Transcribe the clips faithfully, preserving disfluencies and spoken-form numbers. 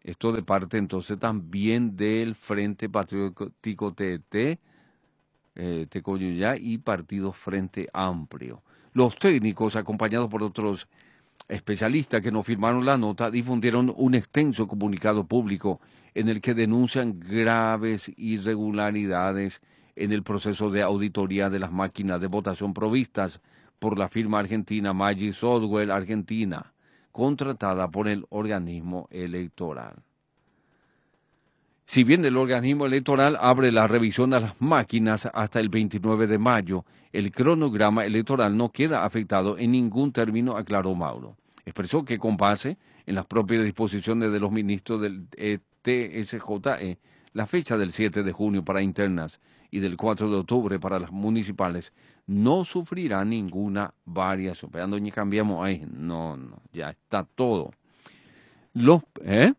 Esto de parte entonces también del Frente Patriótico T T, eh, Tecoyuyá y Partido Frente Amplio. Los técnicos, acompañados por otros especialistas que no firmaron la nota, difundieron un extenso comunicado público en el que denuncian graves irregularidades en el proceso de auditoría de las máquinas de votación provistas por la firma argentina Magic Software Argentina, contratada por el organismo electoral. Si bien el organismo electoral abre la revisión a las máquinas hasta el veintinueve de mayo, el cronograma electoral no queda afectado en ningún término, aclaró Mauro. Expresó que con base en las propias disposiciones de los ministros del T S J E, la fecha del siete de junio para internas y del cuatro de octubre para las municipales no sufrirá ninguna variación. Pero ni cambiamos ahí, no, no, ya está todo. Los, ¿eh?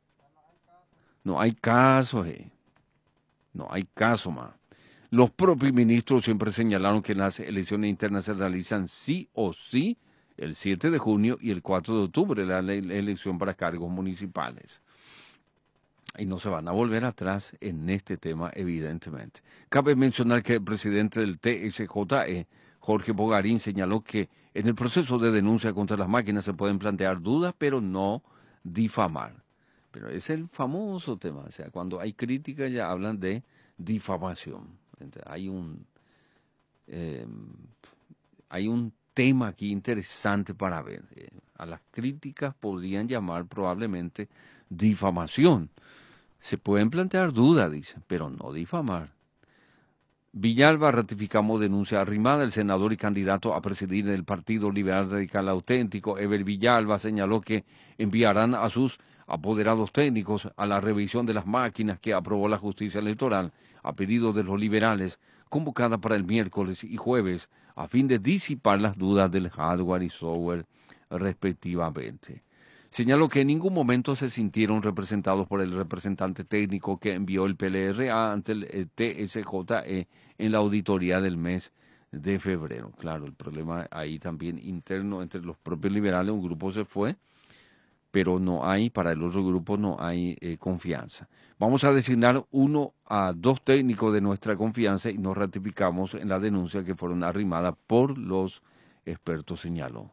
No hay caso, eh. No hay caso más. Los propios ministros siempre señalaron que las elecciones internas se realizan sí o sí el siete de junio y el cuatro de octubre, la, la elección para cargos municipales. Y no se van a volver atrás en este tema, evidentemente. Cabe mencionar que el presidente del T S J E, Jorge Bogarín, señaló que en el proceso de denuncia contra las máquinas se pueden plantear dudas, pero no difamar. Pero es el famoso tema, o sea, cuando hay crítica ya hablan de difamación. Entonces, hay un eh, hay un tema aquí interesante para ver. Eh, a las críticas podrían llamar probablemente difamación. Se pueden plantear dudas, dice, pero no difamar. Villalba ratificamos denuncia arrimada. El senador y candidato a presidir el Partido Liberal Radical Auténtico, Eber Villalba, señaló que enviarán a sus apoderados técnicos a la revisión de las máquinas que aprobó la justicia electoral a pedido de los liberales, convocada para el miércoles y jueves, a fin de disipar las dudas del hardware y software respectivamente. Señaló que en ningún momento se sintieron representados por el representante técnico que envió el P L R A ante el T S J E en la auditoría del mes de febrero. Claro, el problema ahí también interno entre los propios liberales, un grupo se fue, pero no hay, para el otro grupo no hay eh, confianza. Vamos a designar uno a dos técnicos de nuestra confianza y nos ratificamos en la denuncia que fueron arrimadas por los expertos, señaló.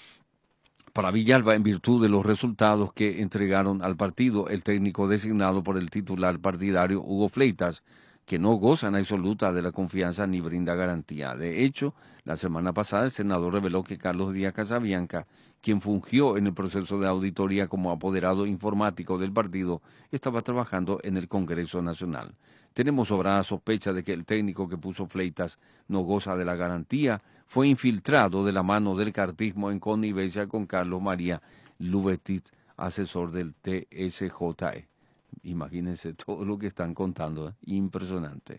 Para Villalba, en virtud de los resultados que entregaron al partido, el técnico designado por el titular partidario Hugo Fleitas, que no gozan absoluta de la confianza ni brinda garantía. De hecho, la semana pasada el senador reveló que Carlos Díaz Casabianca, quien fungió en el proceso de auditoría como apoderado informático del partido, estaba trabajando en el Congreso Nacional. Tenemos sobrada sospecha de que el técnico que puso Fleitas no goza de la garantía, fue infiltrado de la mano del cartismo en connivencia con Carlos María Lubetit, asesor del T S J E. Imagínense todo lo que están contando, ¿eh? Impresionante.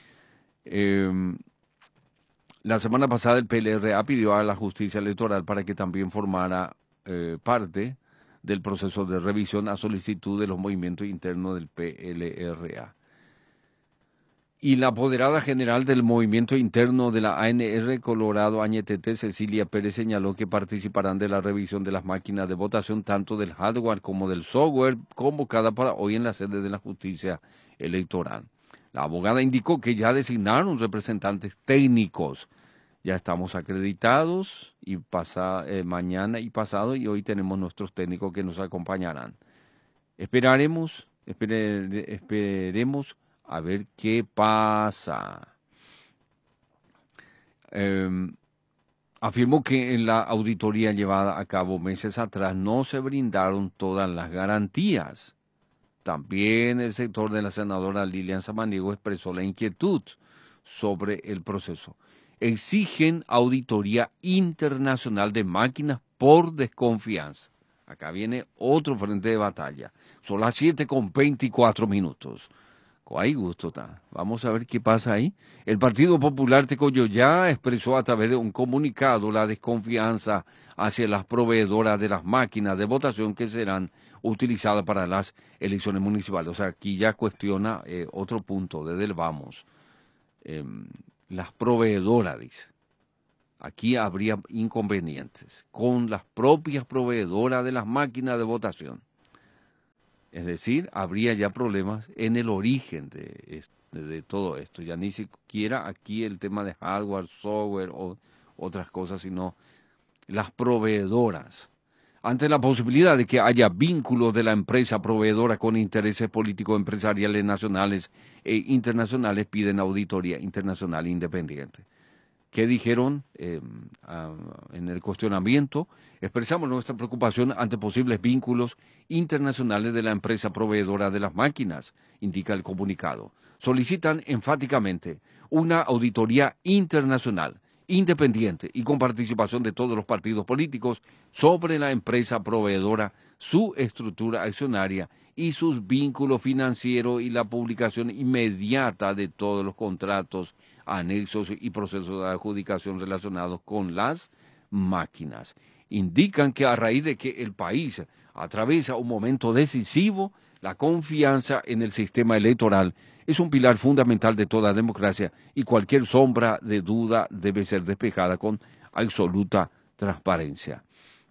Eh, la semana pasada el P L R A pidió a la justicia electoral para que también formara eh, parte del proceso de revisión a solicitud de los movimientos internos del P L R A. Y la apoderada general del movimiento interno de la A N R Colorado Añetete, Cecilia Pérez, señaló que participarán de la revisión de las máquinas de votación, tanto del hardware como del software, convocada para hoy en la sede de la justicia electoral. La abogada indicó que ya designaron representantes técnicos. Ya estamos acreditados y pasa, eh, mañana y pasado, y hoy tenemos nuestros técnicos que nos acompañarán. Esperaremos, espere, esperemos a ver qué pasa. Eh, afirmó que en la auditoría llevada a cabo meses atrás no se brindaron todas las garantías. También el sector de la senadora Lilian Samaniego expresó la inquietud sobre el proceso. Exigen auditoría internacional de máquinas por desconfianza. Acá viene otro frente de batalla. Son las siete con veinticuatro minutos. Hay gusto, ta. Vamos a ver qué pasa ahí. El Partido Popular Tecoyoyá expresó a través de un comunicado la desconfianza hacia las proveedoras de las máquinas de votación que serán utilizadas para las elecciones municipales. O sea, aquí ya cuestiona eh, otro punto, desde el vamos. Eh, las proveedoras, dice. Aquí habría inconvenientes con las propias proveedoras de las máquinas de votación. Es decir, habría ya problemas en el origen de, de, de todo esto. Ya ni siquiera aquí el tema de hardware, software o otras cosas, sino las proveedoras. Ante la posibilidad de que haya vínculos de la empresa proveedora con intereses políticos empresariales nacionales e internacionales, piden auditoría internacional independiente. ¿Qué dijeron eh, uh, en el cuestionamiento? Expresamos nuestra preocupación ante posibles vínculos internacionales de la empresa proveedora de las máquinas, indica el comunicado. Solicitan enfáticamente una auditoría internacional, independiente y con participación de todos los partidos políticos sobre la empresa proveedora, su estructura accionaria y sus vínculos financieros y la publicación inmediata de todos los contratos, anexos y procesos de adjudicación relacionados con las máquinas. Indican que a raíz de que el país atraviesa un momento decisivo, la confianza en el sistema electoral es un pilar fundamental de toda democracia y cualquier sombra de duda debe ser despejada con absoluta transparencia.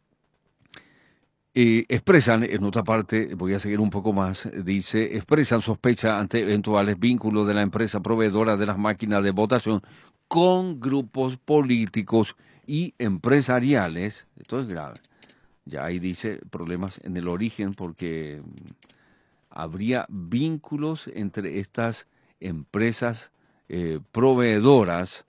Eh, expresan, en otra parte, voy a seguir un poco más, dice, expresan sospecha ante eventuales vínculos de la empresa proveedora de las máquinas de votación con grupos políticos y empresariales. Esto es grave. Ya ahí dice problemas en el origen porque habría vínculos entre estas empresas eh, proveedoras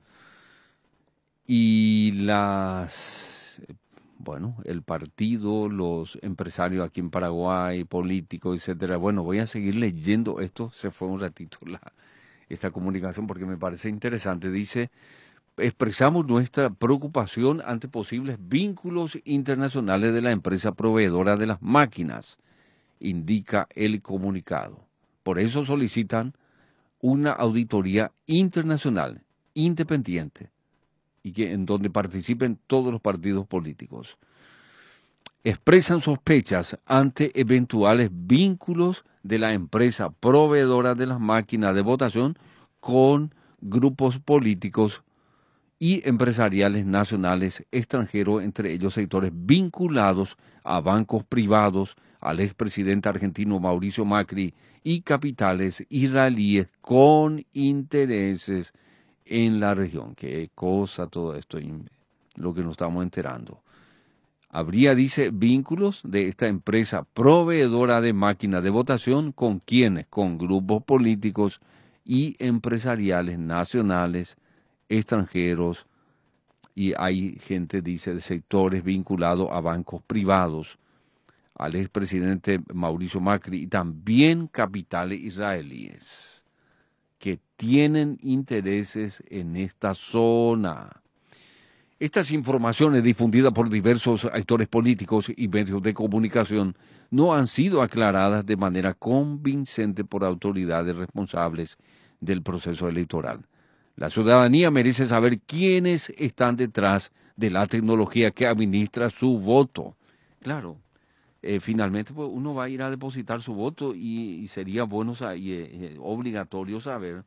y las, bueno, el partido, los empresarios aquí en Paraguay, políticos, etcétera. Bueno, voy a seguir leyendo esto, se fue un ratito la, esta comunicación porque me parece interesante. Dice, expresamos nuestra preocupación ante posibles vínculos internacionales de la empresa proveedora de las máquinas, indica el comunicado. Por eso solicitan una auditoría internacional, independiente, y que en donde participen todos los partidos políticos. Expresan sospechas ante eventuales vínculos de la empresa proveedora de las máquinas de votación con grupos políticos y empresariales nacionales extranjeros, entre ellos sectores vinculados a bancos privados, al expresidente argentino Mauricio Macri y capitales israelíes con intereses en la región. Qué cosa todo esto, lo que nos estamos enterando. Habría, dice, vínculos de esta empresa proveedora de máquinas de votación con quienes, con grupos políticos y empresariales nacionales, extranjeros, y hay gente, dice, de sectores vinculados a bancos privados, al expresidente Mauricio Macri y también capitales israelíes que tienen intereses en esta zona. Estas informaciones difundidas por diversos actores políticos y medios de comunicación no han sido aclaradas de manera convincente por autoridades responsables del proceso electoral. La ciudadanía merece saber quiénes están detrás de la tecnología que administra su voto. Claro, eh, finalmente pues, uno va a ir a depositar su voto y, y sería bueno y, eh, obligatorio saber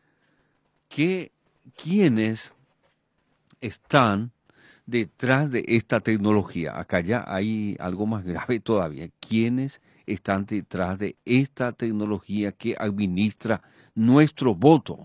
que, quiénes están detrás de esta tecnología. Acá ya hay algo más grave todavía. ¿Quiénes están detrás de esta tecnología que administra nuestro voto?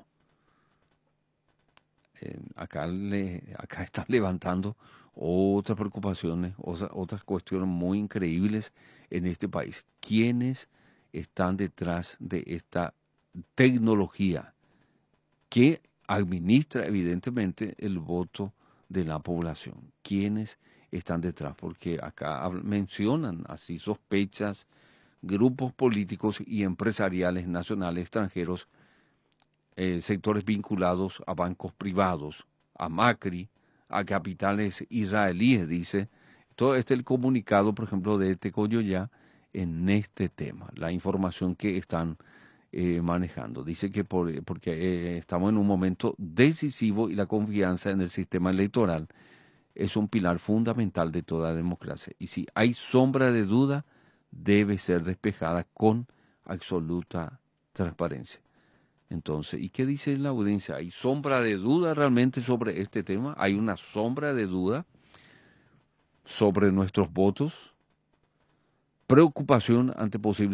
Eh, acá, le, acá están levantando otras preocupaciones, otras, otras cuestiones muy increíbles en este país. ¿Quiénes están detrás de esta tecnología que administra evidentemente el voto de la población? ¿Quiénes están detrás? Porque acá mencionan así sospechas, grupos políticos y empresariales nacionales extranjeros, eh, sectores vinculados a bancos privados, a Macri, a capitales israelíes, dice. Todo este es el comunicado, por ejemplo, de Tecoyoyá en este tema, la información que están eh, manejando. Dice que por, porque eh, estamos en un momento decisivo y la confianza en el sistema electoral es un pilar fundamental de toda democracia. Y si hay sombra de duda, debe ser despejada con absoluta transparencia. Entonces, ¿y qué dice la audiencia? ¿Hay sombra de duda realmente sobre este tema? ¿Hay una sombra de duda sobre nuestros votos? Preocupación ante posibles